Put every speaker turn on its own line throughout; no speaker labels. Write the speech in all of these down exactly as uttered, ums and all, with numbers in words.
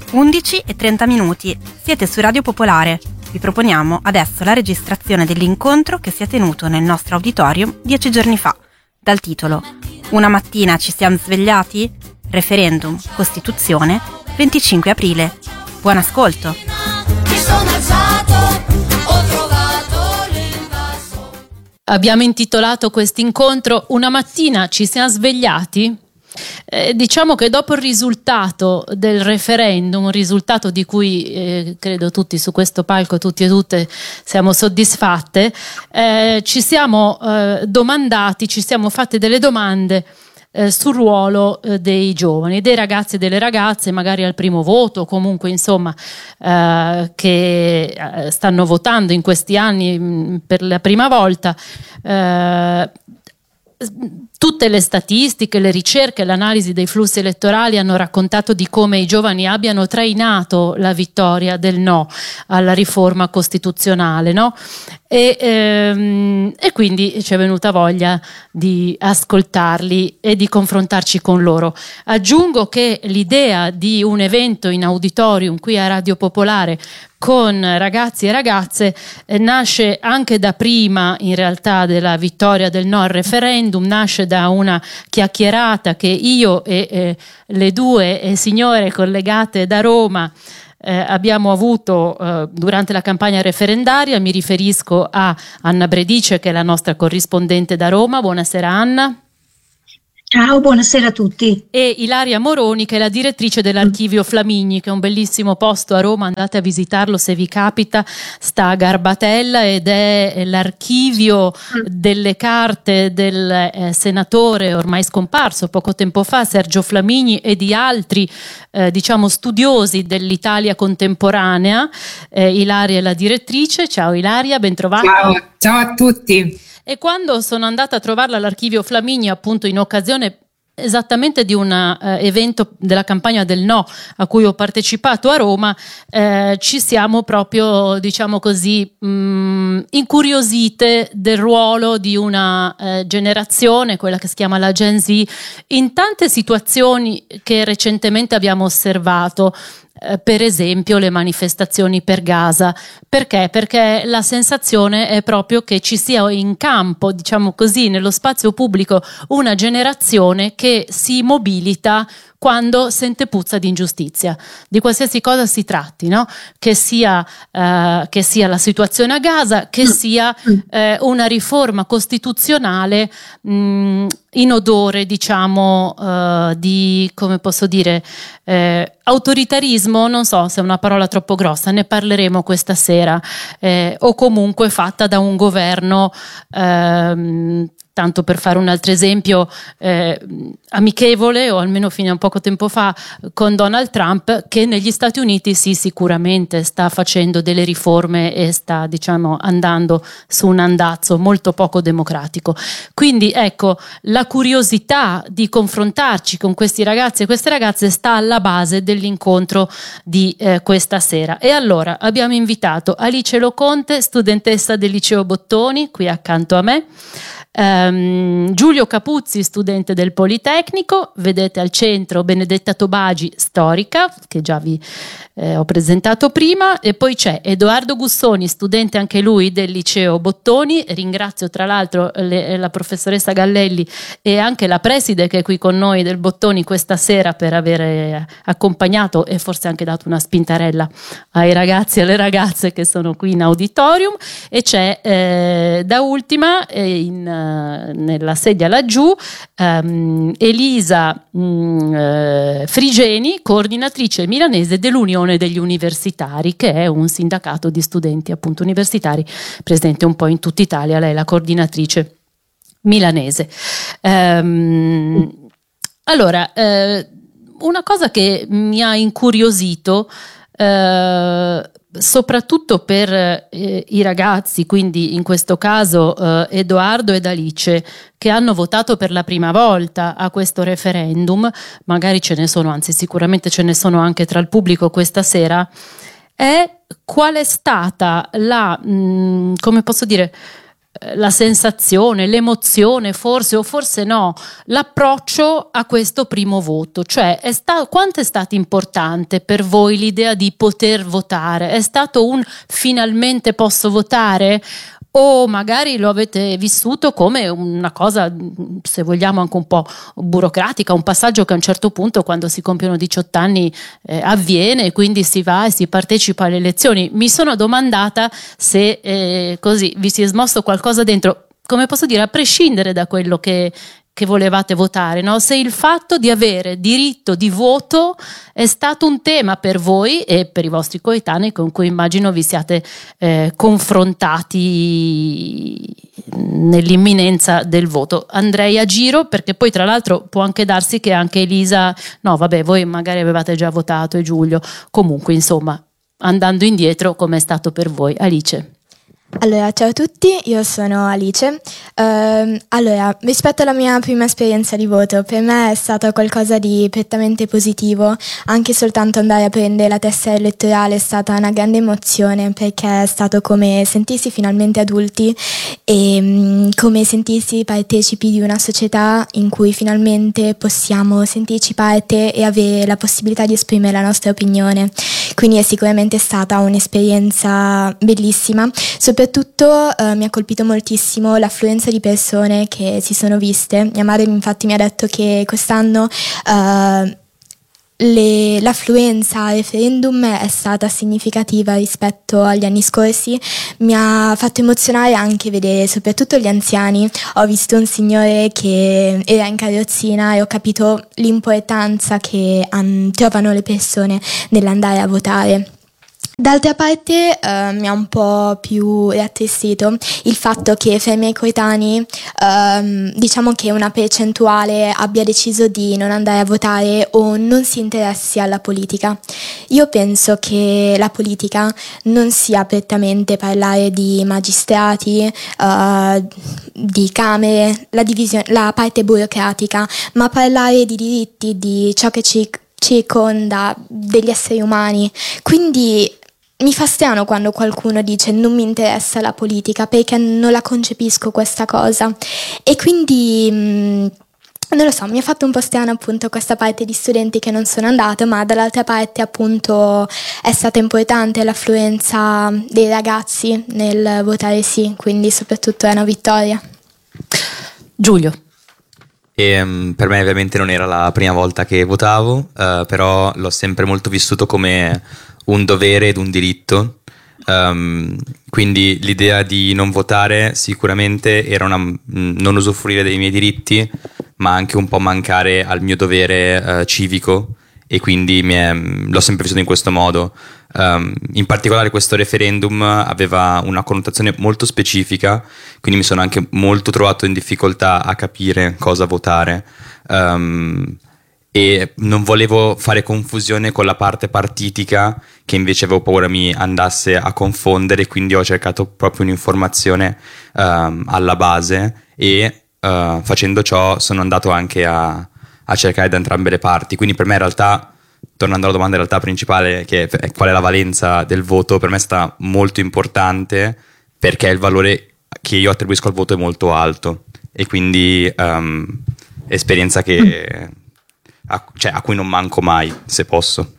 undici e trenta minuti, siete su Radio Popolare. Vi proponiamo adesso la registrazione dell'incontro che si è tenuto nel nostro auditorium dieci giorni fa, dal titolo Una mattina ci siamo svegliati? Referendum, Costituzione, venticinque aprile. Buon ascolto!
Abbiamo intitolato questo incontro Una mattina ci siamo svegliati? Eh, diciamo che dopo il risultato del referendum, un risultato di cui eh, credo tutti su questo palco, tutti e tutte siamo soddisfatte, eh, ci siamo eh, domandati, ci siamo fatte delle domande eh, sul ruolo eh, dei giovani, dei ragazzi e delle ragazze, magari al primo voto, comunque insomma eh, che eh, stanno votando in questi anni mh, per la prima volta. Eh, Tutte le statistiche, le ricerche, l'analisi dei flussi elettorali hanno raccontato di come i giovani abbiano trainato la vittoria del no alla riforma costituzionale, no? E, ehm, e quindi ci è venuta voglia di ascoltarli e di confrontarci con loro. Aggiungo che l'idea di un evento in auditorium qui a Radio Popolare con ragazzi e ragazze eh, nasce anche da prima in realtà della vittoria del no al referendum, nasce da una chiacchierata che io e eh, le due eh, signore collegate da Roma eh, abbiamo avuto eh, durante la campagna referendaria. Mi riferisco a Anna Bredice, che è la nostra corrispondente da Roma. Buonasera Anna.
Ciao, buonasera a tutti.
E Ilaria Moroni, che è la direttrice dell'Archivio Flamigni, che è un bellissimo posto a Roma, andate a visitarlo se vi capita, sta a Garbatella ed è l'archivio delle carte del eh, senatore ormai scomparso poco tempo fa, Sergio Flamigni, e di altri eh, diciamo studiosi dell'Italia contemporanea. eh, Ilaria è la direttrice. Ciao Ilaria, ben trovata.
Ciao, ciao a tutti.
E quando sono andata a trovarla all'Archivio Flamigni, appunto in occasione esattamente di un uh, evento della campagna del no a cui ho partecipato a Roma, eh, ci siamo proprio, diciamo così, mh, incuriosite del ruolo di una eh, generazione, quella che si chiama la Gen Z, in tante situazioni che recentemente abbiamo osservato. Eh, per esempio le manifestazioni per Gaza. Perché? Perché la sensazione è proprio che ci sia in campo, diciamo così, nello spazio pubblico una generazione che si mobilita quando sente puzza di ingiustizia, di qualsiasi cosa si tratti, no? Che sia, eh, che sia la situazione a Gaza, che sia eh, una riforma costituzionale mh, in odore, diciamo, eh, di, come posso dire, eh, autoritarismo, non so se è una parola troppo grossa, ne parleremo questa sera, eh, o comunque fatta da un governo ehm, tanto per fare un altro esempio, eh, amichevole, o almeno fino a poco tempo fa, con Donald Trump, che negli Stati Uniti sì, sicuramente sta facendo delle riforme e sta, diciamo, andando su un andazzo molto poco democratico. Quindi ecco, la curiosità di confrontarci con questi ragazzi e queste ragazze sta alla base dell'incontro di eh, questa sera. E allora abbiamo invitato Alice Loconte, studentessa del liceo Bottoni, qui accanto a me, Um, Giulio Capuzzi, studente del Politecnico, vedete al centro Benedetta Tobagi, storica, che già vi eh, ho presentato prima, e poi c'è Edoardo Gussoni, studente anche lui del liceo Bottoni. Ringrazio tra l'altro le, la professoressa Gallelli e anche la preside che è qui con noi del Bottoni questa sera per aver accompagnato e forse anche dato una spintarella ai ragazzi e alle ragazze che sono qui in auditorium. E c'è eh, da ultima eh, in nella sedia laggiù um, Elisa um, uh, Frigeni, coordinatrice milanese dell'Unione degli Universitari, che è un sindacato di studenti appunto universitari presente un po' in tutta Italia. Lei è la coordinatrice milanese. Um, allora, uh, una cosa che mi ha incuriosito uh, soprattutto per eh, i ragazzi, quindi in questo caso eh, Edoardo ed Alice, che hanno votato per la prima volta a questo referendum, magari ce ne sono, anzi sicuramente ce ne sono anche tra il pubblico questa sera, è qual è stata la, mh, come posso dire, la sensazione, l'emozione, forse o forse no, l'approccio a questo primo voto, cioè è sta- quanto è stato importante per voi l'idea di poter votare? È stato un finalmente posso votare? O magari lo avete vissuto come una cosa, se vogliamo, anche un po' burocratica, un passaggio che a un certo punto, quando si compiono diciotto anni, eh, avviene, quindi si va e si partecipa alle elezioni. Mi sono domandata se eh, così vi si è smosso qualcosa dentro, come posso dire, a prescindere da quello che che volevate votare, no? Se il fatto di avere diritto di voto è stato un tema per voi e per i vostri coetanei con cui immagino vi siate eh, confrontati nell'imminenza del voto. Andrei a giro, perché poi tra l'altro può anche darsi che anche Elisa, no vabbè, voi magari avevate già votato, e Giulio, comunque insomma, andando indietro, com'è stato per voi? Alice.
Allora, ciao a tutti, io sono Alice. Uh, allora, rispetto alla mia prima esperienza di voto, per me è stato qualcosa di prettamente positivo. Anche soltanto andare a prendere la tessera elettorale è stata una grande emozione, perché è stato come sentirsi finalmente adulti e um, come sentirsi partecipi di una società in cui finalmente possiamo sentirci parte e avere la possibilità di esprimere la nostra opinione. Quindi è sicuramente stata un'esperienza bellissima. Soprattutto eh, mi ha colpito moltissimo l'affluenza di persone che si sono viste. Mia madre infatti mi ha detto che quest'anno eh, le, l'affluenza al referendum è stata significativa rispetto agli anni scorsi. Mi ha fatto emozionare anche vedere soprattutto gli anziani. Ho visto un signore che era in carrozzina e ho capito l'importanza che han, trovano le persone nell'andare a votare. D'altra parte eh, mi ha un po' più rattristito il fatto che fra i miei coetanei ehm, diciamo che una percentuale abbia deciso di non andare a votare o non si interessi alla politica. Io penso che la politica non sia prettamente parlare di magistrati, eh, di camere, la, divisione, la parte burocratica, ma parlare di diritti, di ciò che ci circonda, degli esseri umani. Quindi mi fa strano quando qualcuno dice non mi interessa la politica, perché non la concepisco questa cosa. E quindi mh, non lo so, mi ha fatto un po' strano appunto questa parte di studenti che non sono andato, ma dall'altra parte appunto è stata importante l'affluenza dei ragazzi nel votare sì, quindi soprattutto è una vittoria.
Giulio.
E, um, per me ovviamente non era la prima volta che votavo, uh, però l'ho sempre molto vissuto come un dovere ed un diritto, um, quindi l'idea di non votare sicuramente era una, mh, non usufruire dei miei diritti, ma anche un po' mancare al mio dovere uh, civico, e quindi mi è, l'ho sempre vissuto in questo modo. Um, in particolare questo referendum aveva una connotazione molto specifica, quindi mi sono anche molto trovato in difficoltà a capire cosa votare, um, e non volevo fare confusione con la parte partitica, che invece avevo paura mi andasse a confondere, quindi ho cercato proprio un'informazione um, alla base, e uh, facendo ciò sono andato anche a, a cercare da entrambe le parti. Quindi per me in realtà, tornando alla domanda in realtà principale, che è qual è la valenza del voto, per me è stata molto importante, perché il valore che io attribuisco al voto è molto alto, e quindi um, esperienza che a, cioè, a cui non manco mai, se posso.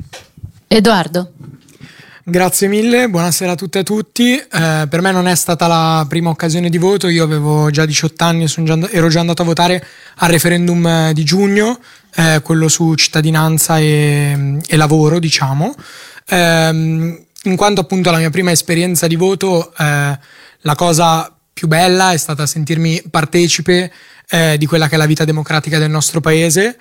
Edoardo.
Grazie mille, buonasera a tutte e a tutti. Eh, per me non è stata la prima occasione di voto, io avevo già diciotto anni e sono già, ero già andato a votare al referendum di giugno, eh, quello su cittadinanza e, e lavoro, diciamo. Eh, in quanto appunto la mia prima esperienza di voto, eh, la cosa più bella è stata sentirmi partecipe eh, di quella che è la vita democratica del nostro paese.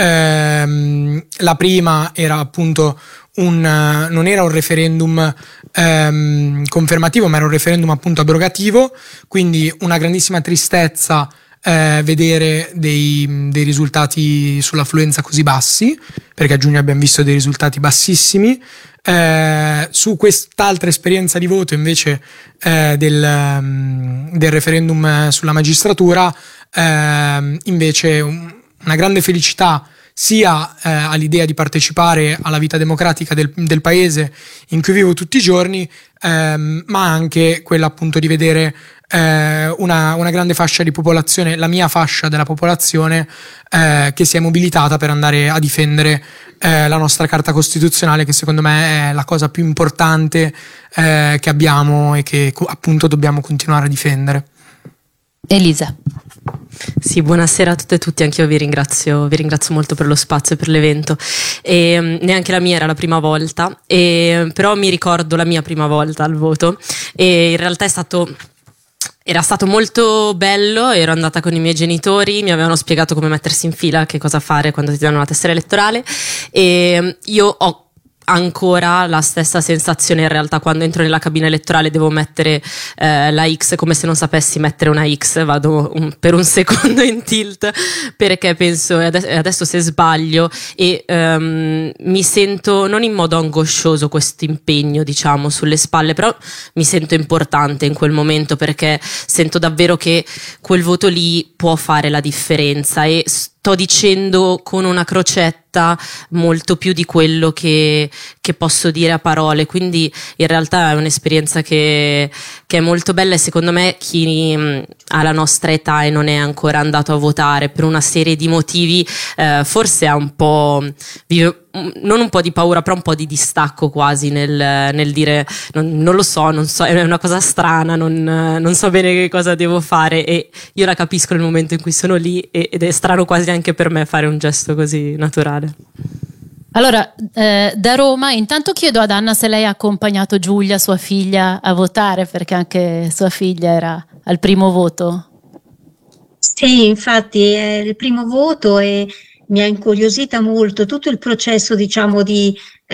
Eh, la prima era appunto un, non era un referendum ehm, confermativo, ma era un referendum appunto abrogativo, quindi una grandissima tristezza eh, vedere dei, dei risultati sull'affluenza così bassi, perché a giugno abbiamo visto dei risultati bassissimi. Eh, su quest'altra esperienza di voto invece eh, del, del referendum sulla magistratura, eh, invece un, una grande felicità sia eh, all'idea di partecipare alla vita democratica del, del paese in cui vivo tutti i giorni, ehm, ma anche quella appunto di vedere eh, una, una grande fascia di popolazione, la mia fascia della popolazione, eh, che si è mobilitata per andare a difendere eh, la nostra Carta Costituzionale, che secondo me è la cosa più importante eh, che abbiamo e che appunto dobbiamo continuare a difendere.
Elisa.
Sì, buonasera a tutte e tutti, anch'io vi ringrazio, vi ringrazio molto per lo spazio e per l'evento. E, um, neanche la mia era la prima volta, e, però mi ricordo la mia prima volta al voto e in realtà è stato... Era stato molto bello, ero andata con i miei genitori, mi avevano spiegato come mettersi in fila, che cosa fare quando ti danno una tessera elettorale e io ho ancora la stessa sensazione in realtà quando entro nella cabina elettorale, devo mettere eh, la X come se non sapessi mettere una X, vado un, per un secondo in tilt perché penso adesso, adesso se sbaglio e um, mi sento non in modo angoscioso questo impegno diciamo sulle spalle, però mi sento importante in quel momento perché sento davvero che quel voto lì può fare la differenza e sto dicendo con una crocetta molto più di quello che, che posso dire a parole, quindi in realtà è un'esperienza che, che è molto bella e secondo me chi mh, ha la nostra età e non è ancora andato a votare per una serie di motivi eh, forse ha un po' vive, non un po' di paura, però un po' di distacco quasi nel, nel dire non, non lo so, non so, è una cosa strana, non, non so bene che cosa devo fare e io la capisco nel momento in cui sono lì e, ed è strano quasi anche per me fare un gesto così naturale.
Allora, eh, da Roma intanto chiedo ad Anna se lei ha accompagnato Giulia, sua figlia, a votare perché anche sua figlia era al primo voto.
Sì, infatti è il primo voto e mi ha incuriosita molto tutto il processo, diciamo, di,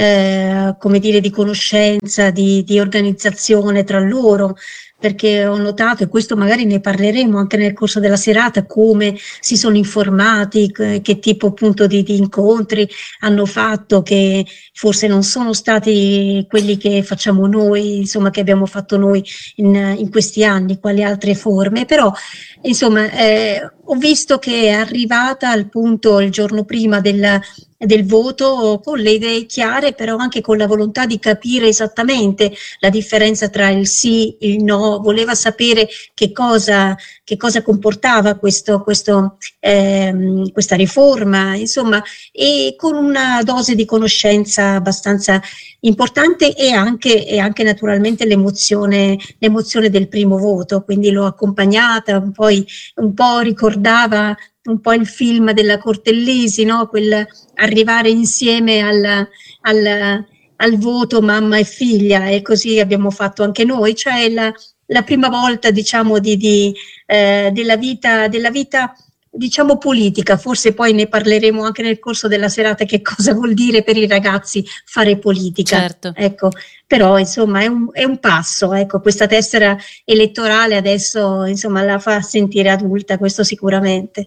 eh, come dire, di conoscenza, di, di organizzazione tra loro, perché ho notato, e questo magari ne parleremo anche nel corso della serata, come si sono informati, che tipo appunto di, di incontri hanno fatto, che forse non sono stati quelli che facciamo noi, insomma, che abbiamo fatto noi in, in questi anni, quali altre forme, però insomma eh, ho visto che è arrivata al punto il giorno prima del, del voto con le idee chiare, però anche con la volontà di capire esattamente la differenza tra il sì e il no, voleva sapere che cosa, che cosa comportava questo, questo, ehm, questa riforma, insomma, e con una dose di conoscenza abbastanza importante e anche, e anche naturalmente l'emozione, l'emozione del primo voto, quindi l'ho accompagnata, poi un po' ricordava un po' il film della Cortellesi, no? Quel arrivare insieme al, al, al voto mamma e figlia, e così abbiamo fatto anche noi, cioè la, la prima volta diciamo di, di, eh, della vita, della vita diciamo politica, forse poi ne parleremo anche nel corso della serata che cosa vuol dire per i ragazzi fare politica,
certo.
Ecco, però insomma è un, è un passo, ecco, questa tessera elettorale adesso insomma la fa sentire adulta, questo sicuramente.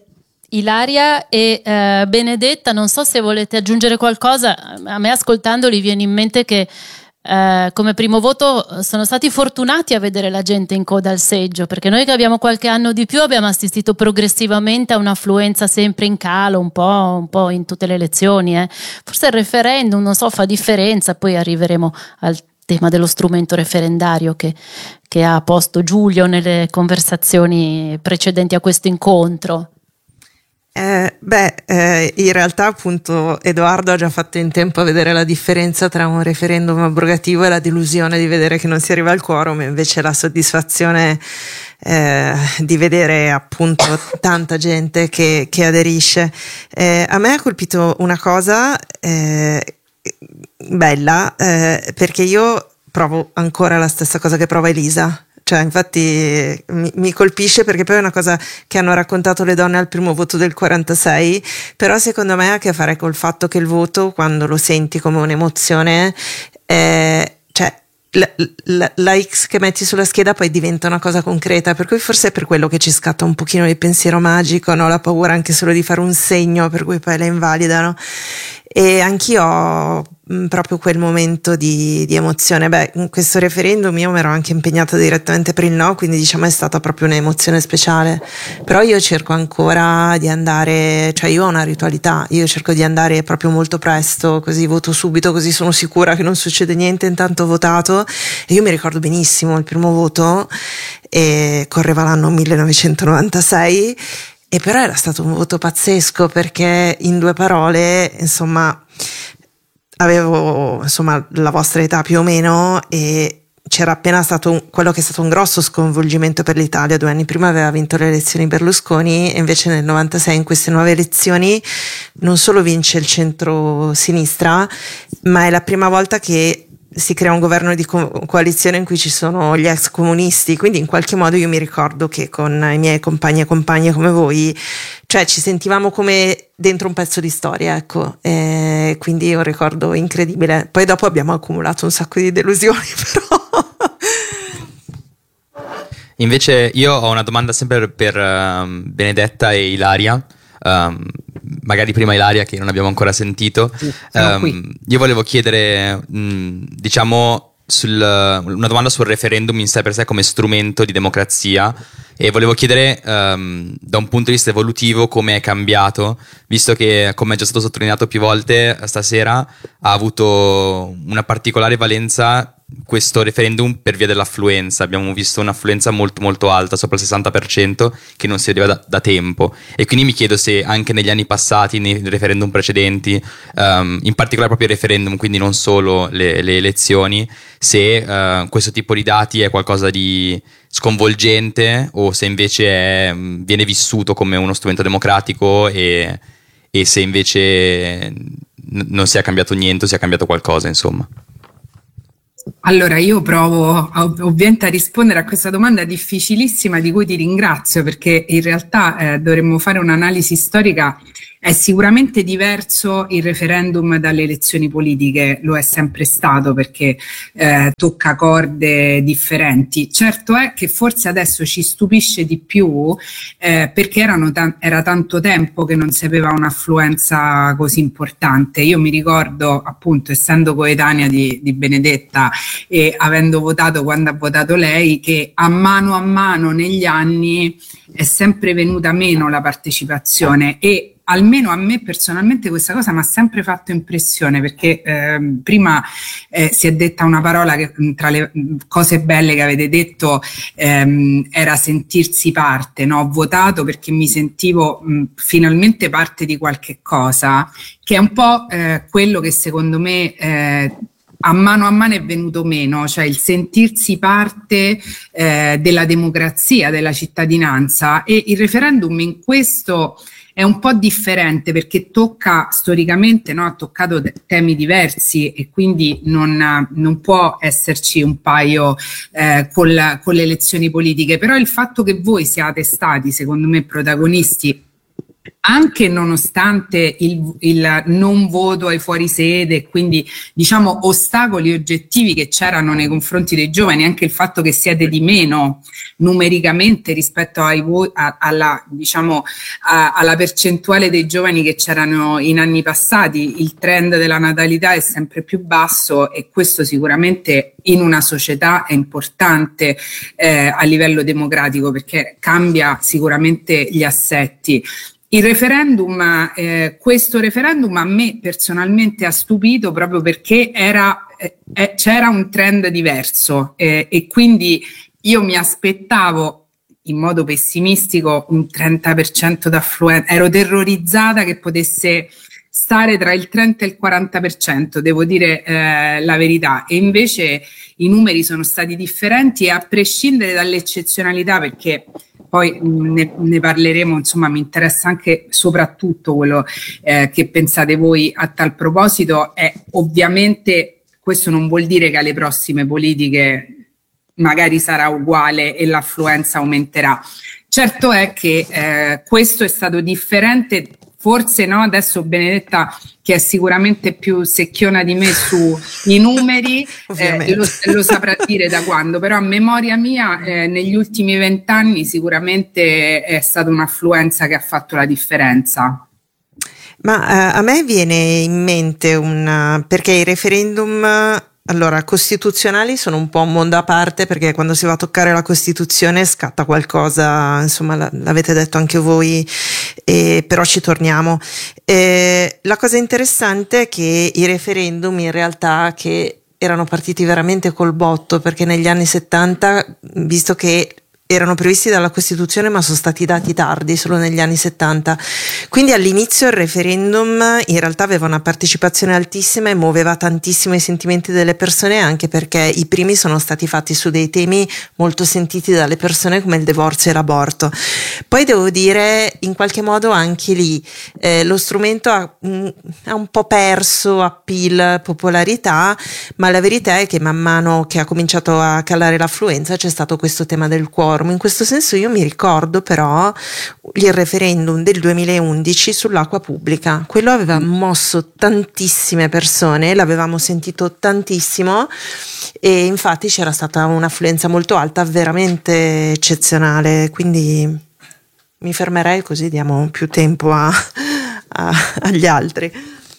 Ilaria e eh, Benedetta, non so se volete aggiungere qualcosa. A me ascoltandoli viene in mente che eh, come primo voto sono stati fortunati a vedere la gente in coda al seggio, perché noi che abbiamo qualche anno di più abbiamo assistito progressivamente a un'affluenza sempre in calo, un po', un po' in tutte le elezioni. Eh. Forse il referendum, non so, fa differenza, poi arriveremo al tema dello strumento referendario che, che ha posto Giulio nelle conversazioni precedenti a questo incontro.
Eh, beh, eh, in realtà appunto Edoardo ha già fatto in tempo a vedere la differenza tra un referendum abrogativo e la delusione di vedere che non si arriva al quorum, e invece la soddisfazione eh, di vedere appunto tanta gente che, che aderisce. Eh, a me ha colpito una cosa eh, bella, eh, perché io provo ancora la stessa cosa che prova Elisa. Cioè, infatti mi, mi colpisce perché poi è una cosa che hanno raccontato le donne al primo voto del quarantasei, però secondo me ha a che fare col fatto che il voto, quando lo senti come un'emozione, eh, cioè la, la, la X che metti sulla scheda poi diventa una cosa concreta, per cui forse è per quello che ci scatta un pochino il pensiero magico, no? La paura anche solo di fare un segno per cui poi la invalidano. e anch'io ho proprio quel momento di, di emozione. Beh, in questo referendum io mi ero anche impegnata direttamente per il no, quindi diciamo è stata proprio un'emozione speciale, però io cerco ancora di andare, cioè io ho una ritualità, io cerco di andare proprio molto presto, così voto subito, così sono sicura che non succede niente intanto ho votato. E io mi ricordo benissimo il primo voto, e correva l'anno millenovecentonovantasei, e però era stato un voto pazzesco, perché in due parole, insomma, avevo insomma la vostra età più o meno, e c'era appena stato un, quello che è stato un grosso sconvolgimento per l'Italia. Due anni prima aveva vinto le elezioni Berlusconi, e invece nel novantasei in queste nuove elezioni non solo vince il centro-sinistra, ma è la prima volta che si crea un governo di co- coalizione in cui ci sono gli ex comunisti, quindi in qualche modo io mi ricordo che con i miei compagni e compagne come voi, cioè ci sentivamo come dentro un pezzo di storia, ecco, e quindi un ricordo incredibile. Poi dopo abbiamo accumulato un sacco di delusioni, però.
Invece io ho una domanda sempre per uh, Benedetta e Ilaria. Um, magari prima Ilaria, che non abbiamo ancora sentito.
Sì,
um, io volevo chiedere mh, diciamo sul, una domanda sul referendum in sé per sé come strumento di democrazia, e volevo chiedere um, da un punto di vista evolutivo come è cambiato, visto che, come è già stato sottolineato più volte stasera, ha avuto una particolare valenza questo referendum per via dell'affluenza. Abbiamo visto un'affluenza molto molto alta, sopra il sessanta per cento, che non si vedeva da, da tempo, e quindi mi chiedo se anche negli anni passati, nei referendum precedenti, um, in particolare proprio il referendum, quindi non solo le, le elezioni, se uh, questo tipo di dati è qualcosa di sconvolgente, o se invece è, viene vissuto come uno strumento democratico, e, e se invece n- non si è cambiato niente, o si è cambiato qualcosa, insomma.
Allora, io provo ov- ovviamente a rispondere a questa domanda difficilissima, di cui ti ringrazio, perché in realtà eh, dovremmo fare un'analisi storica. È sicuramente diverso il referendum dalle elezioni politiche, lo è sempre stato, perché eh, tocca corde differenti. Certo è che forse adesso ci stupisce di più eh, perché erano ta- era tanto tempo che non si aveva un'affluenza così importante. Io mi ricordo, appunto, essendo coetanea di, di Benedetta e avendo votato quando ha votato lei, che a mano a mano negli anni è sempre venuta meno la partecipazione, e almeno a me personalmente questa cosa mi ha sempre fatto impressione, perché eh, prima eh, si è detta una parola che tra le cose belle che avete detto ehm, era sentirsi parte, no? Ho votato perché mi sentivo mh, finalmente parte di qualche cosa, che è un po' eh, quello che secondo me eh, a mano a mano è venuto meno, cioè il sentirsi parte eh, della democrazia, della cittadinanza. E il referendum in questo è un po' differente, perché tocca storicamente, no? Ha toccato de- temi diversi, e quindi non, non può esserci un paio eh, con, la, con le elezioni politiche. Però il fatto che voi siate stati, secondo me, protagonisti, anche nonostante il, il non voto ai fuorisede, quindi diciamo ostacoli oggettivi che c'erano nei confronti dei giovani, anche il fatto che siete di meno numericamente rispetto ai vo- a, alla, diciamo, a, alla percentuale dei giovani che c'erano in anni passati. Il trend della natalità è sempre più basso, e questo sicuramente in una società è importante eh, a livello democratico, perché cambia sicuramente gli assetti. Il referendum, eh, questo referendum a me personalmente ha stupito, proprio perché era, eh, c'era un trend diverso, eh, e quindi io mi aspettavo, in modo pessimistico, un trenta per cento d'affluenza. Ero terrorizzata che potesse stare tra il trenta e il quaranta per cento, devo dire eh, la verità, e invece i numeri sono stati differenti, e a prescindere dall'eccezionalità, perché poi ne, ne parleremo, insomma mi interessa anche soprattutto quello eh, che pensate voi a tal proposito. È ovviamente, questo non vuol dire che alle prossime politiche magari sarà uguale e l'affluenza aumenterà. Certo è che eh, questo è stato differente. Forse no, adesso Benedetta, che è sicuramente più secchiona di me sui numeri, eh, lo, lo saprà dire da quando, però a memoria mia eh, negli ultimi vent'anni sicuramente è stata un'affluenza che ha fatto la differenza.
Ma eh, a me viene in mente un perché i referendum allora costituzionali sono un po' un mondo a parte, perché quando si va a toccare la Costituzione scatta qualcosa, insomma l'avete detto anche voi, eh, però ci torniamo. Eh, la cosa interessante è che i referendum in realtà che erano partiti veramente col botto, perché negli anni settanta, visto che erano previsti dalla Costituzione ma sono stati dati tardi, solo negli anni settanta, quindi all'inizio il referendum in realtà aveva una partecipazione altissima e muoveva tantissimo i sentimenti delle persone, anche perché i primi sono stati fatti su dei temi molto sentiti dalle persone come il divorzio e l'aborto. Poi devo dire, in qualche modo anche lì eh, lo strumento ha, mh, ha un po' perso appeal, popolarità, ma la verità è che man mano che ha cominciato a calare l'affluenza c'è stato questo tema del quorum. In questo senso io mi ricordo però il referendum del duemilaundici sull'acqua pubblica, quello aveva mosso tantissime persone, l'avevamo sentito tantissimo e infatti c'era stata un'affluenza molto alta, veramente eccezionale, quindi mi fermerei così diamo più tempo a, a, agli altri.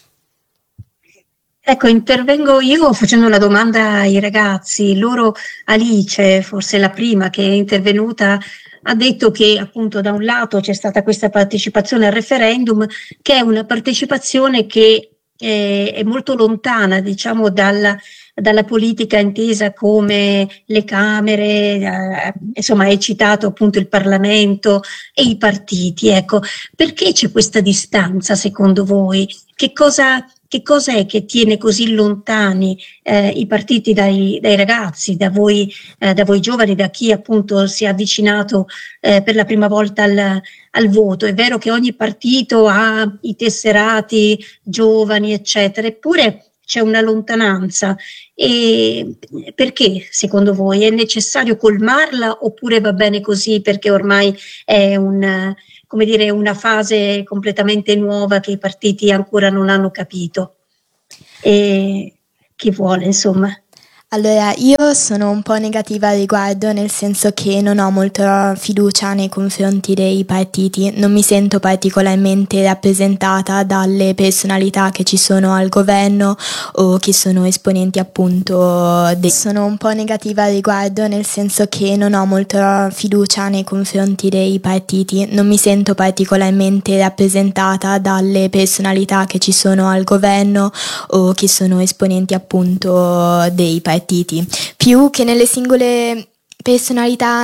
Ecco, intervengo io facendo una domanda ai ragazzi. Loro, Alice, forse la prima che è intervenuta, ha detto che appunto da un lato c'è stata questa partecipazione al referendum, che è una partecipazione che eh, è molto lontana, diciamo, dalla, dalla politica intesa come le Camere, eh, insomma, hai citato appunto il Parlamento e i partiti. Ecco, perché c'è questa distanza secondo voi? Che cosa... Che cosa è che tiene così lontani eh, i partiti dai, dai ragazzi, da voi, eh, da voi giovani, da chi appunto si è avvicinato eh, per la prima volta al, al voto? È vero che ogni partito ha i tesserati giovani, eccetera, eppure c'è una lontananza. E perché secondo voi è necessario colmarla oppure va bene così perché ormai è un... come dire, una fase completamente nuova che i partiti ancora non hanno capito? E chi vuole, insomma.
Allora, io sono un po' negativa al riguardo, nel senso che non ho molta fiducia nei confronti dei partiti, non mi sento particolarmente rappresentata dalle personalità che ci sono al governo o che sono esponenti appunto dei... Sono un po' negativa al riguardo, nel senso che non ho molta fiducia nei confronti dei partiti, non mi sento particolarmente rappresentata dalle personalità che ci sono al governo o che sono esponenti appunto dei partiti. Più che nelle singole personalità